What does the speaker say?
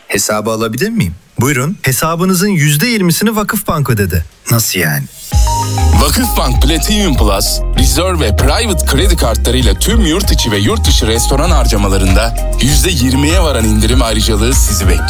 Hesabı alabilir miyim? Buyurun, hesabınızın %20'sini Vakıfbank ödedi. Nasıl yani? Vakıfbank Platinum Plus, Reserve ve Private kredi kartlarıyla tüm yurt içi ve yurt dışı restoran harcamalarında %20'ye varan indirim ayrıcalığı sizi bekliyor.